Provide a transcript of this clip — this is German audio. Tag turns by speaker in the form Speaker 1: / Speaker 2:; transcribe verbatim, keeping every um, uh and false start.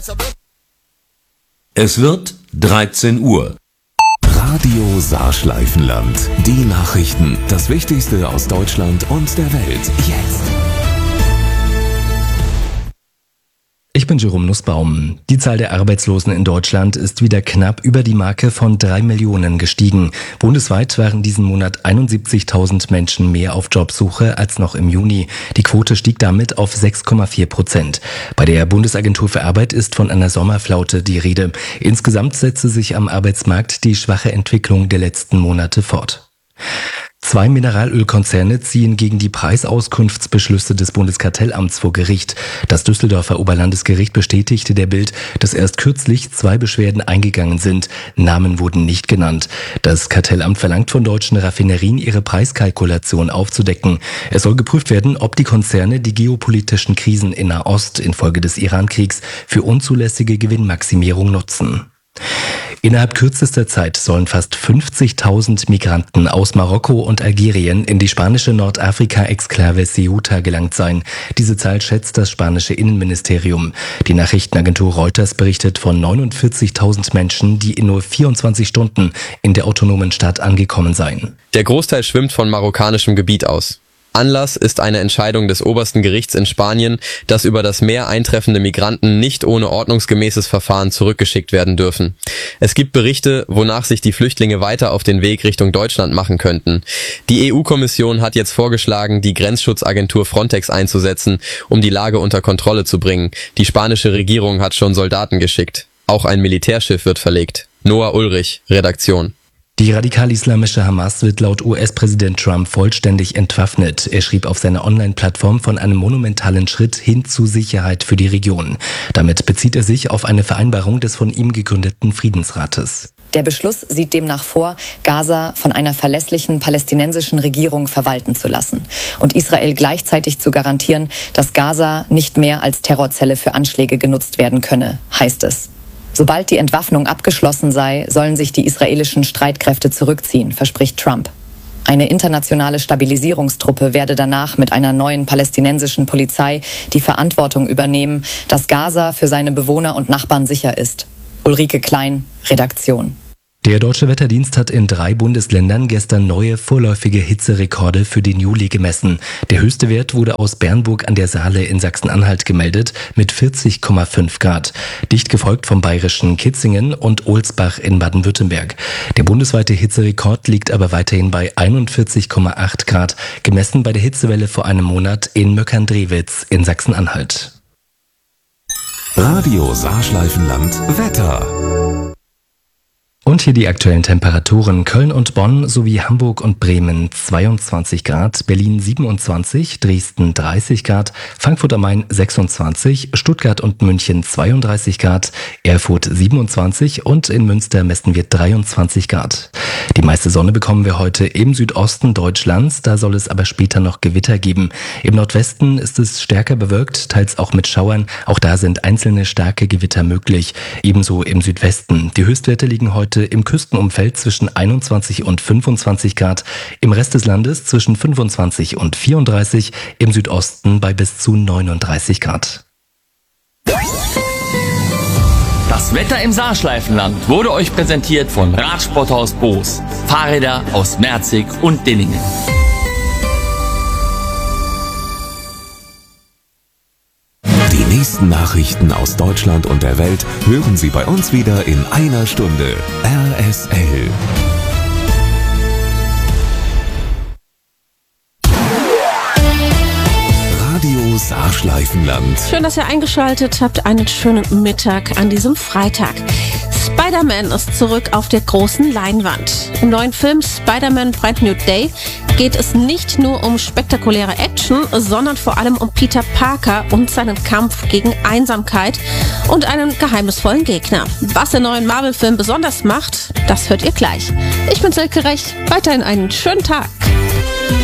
Speaker 1: Es wird dreizehn Uhr.
Speaker 2: Radio Saarschleifenland. Die Nachrichten. Das Wichtigste aus Deutschland und der Welt. Jetzt.
Speaker 3: Ich bin Jerome Nussbaum. Die Zahl der Arbeitslosen in Deutschland ist wieder knapp über die Marke von drei Millionen gestiegen. Bundesweit waren diesen Monat einundsiebzigtausend Menschen mehr auf Jobsuche als noch im Juni. Die Quote stieg damit auf sechs Komma vier Prozent. Bei der Bundesagentur für Arbeit ist von einer Sommerflaute die Rede. Insgesamt setze sich am Arbeitsmarkt die schwache Entwicklung der letzten Monate fort. Zwei Mineralölkonzerne ziehen gegen die Preisauskunftsbeschlüsse des Bundeskartellamts vor Gericht. Das Düsseldorfer Oberlandesgericht bestätigte der Bild, dass erst kürzlich zwei Beschwerden eingegangen sind. Namen wurden nicht genannt. Das Kartellamt verlangt von deutschen Raffinerien, ihre Preiskalkulation aufzudecken. Es soll geprüft werden, ob die Konzerne die geopolitischen Krisen in Nahost infolge des Irankriegs für unzulässige Gewinnmaximierung nutzen. Innerhalb kürzester Zeit sollen fast fünfzigtausend Migranten aus Marokko und Algerien in die spanische Nordafrika-Exklave Ceuta gelangt sein. Diese Zahl schätzt das spanische Innenministerium. Die Nachrichtenagentur Reuters berichtet von neunundvierzigtausend Menschen, die in nur vierundzwanzig Stunden in der autonomen Stadt angekommen seien.
Speaker 4: Der Großteil schwimmt von marokkanischem Gebiet aus. Anlass ist eine Entscheidung des obersten Gerichts in Spanien, dass über das Meer eintreffende Migranten nicht ohne ordnungsgemäßes Verfahren zurückgeschickt werden dürfen. Es gibt Berichte, wonach sich die Flüchtlinge weiter auf den Weg Richtung Deutschland machen könnten. Die E U-Kommission hat jetzt vorgeschlagen, die Grenzschutzagentur Frontex einzusetzen, um die Lage unter Kontrolle zu bringen. Die spanische Regierung hat schon Soldaten geschickt. Auch ein Militärschiff wird verlegt. Noah Ulrich, Redaktion.
Speaker 3: Die radikal-islamische Hamas wird laut U S-Präsident Trump vollständig entwaffnet. Er schrieb auf seiner Online-Plattform von einem monumentalen Schritt hin zu Sicherheit für die Region. Damit bezieht er sich auf eine Vereinbarung des von ihm gegründeten Friedensrates.
Speaker 5: Der Beschluss sieht demnach vor, Gaza von einer verlässlichen palästinensischen Regierung verwalten zu lassen und Israel gleichzeitig zu garantieren, dass Gaza nicht mehr als Terrorzelle für Anschläge genutzt werden könne, heißt es. Sobald die Entwaffnung abgeschlossen sei, sollen sich die israelischen Streitkräfte zurückziehen, verspricht Trump. Eine internationale Stabilisierungstruppe werde danach mit einer neuen palästinensischen Polizei die Verantwortung übernehmen, dass Gaza für seine Bewohner und Nachbarn sicher ist. Ulrike Klein, Redaktion.
Speaker 3: Der Deutsche Wetterdienst hat in drei Bundesländern gestern neue vorläufige Hitzerekorde für den Juli gemessen. Der höchste Wert wurde aus Bernburg an der Saale in Sachsen-Anhalt gemeldet mit vierzig Komma fünf Grad. Dicht gefolgt vom bayerischen Kitzingen und Ohlsbach in Baden-Württemberg. Der bundesweite Hitzerekord liegt aber weiterhin bei einundvierzig Komma acht Grad, gemessen bei der Hitzewelle vor einem Monat in Möckern-Drewitz in Sachsen-Anhalt.
Speaker 2: Radio Saarschleifenland Wetter.
Speaker 3: Und hier die aktuellen Temperaturen. Köln und Bonn sowie Hamburg und Bremen zweiundzwanzig Grad, Berlin siebenundzwanzig, Dresden dreißig Grad, Frankfurt am Main sechsundzwanzig, Stuttgart und München zweiunddreißig Grad, Erfurt siebenundzwanzig und in Münster messen wir dreiundzwanzig Grad. Die meiste Sonne bekommen wir heute im Südosten Deutschlands, da soll es aber später noch Gewitter geben. Im Nordwesten ist es stärker bewölkt, teils auch mit Schauern. Auch da sind einzelne starke Gewitter möglich. Ebenso im Südwesten. Die Höchstwerte liegen heute im Küstenumfeld zwischen einundzwanzig und fünfundzwanzig Grad, im Rest des Landes zwischen fünfundzwanzig und vierunddreißig, im Südosten bei bis zu neununddreißig Grad.
Speaker 6: Das Wetter im Saarschleifenland wurde euch präsentiert von Radsporthaus Boos. Fahrräder aus Merzig und Dinningen.
Speaker 2: Die nächsten Nachrichten aus Deutschland und der Welt hören Sie bei uns wieder in einer Stunde. R S L. Radio Saarschleifenland.
Speaker 7: Schön, dass ihr eingeschaltet habt. Einen schönen Mittag an diesem Freitag. Spider-Man ist zurück auf der großen Leinwand. Im neuen Film Spider-Man Brand New Day geht es nicht nur um spektakuläre Action, sondern vor allem um Peter Parker und seinen Kampf gegen Einsamkeit und einen geheimnisvollen Gegner. Was den neuen Marvel-Film besonders macht, das hört ihr gleich. Ich bin Silke Rech. Weiterhin einen schönen Tag.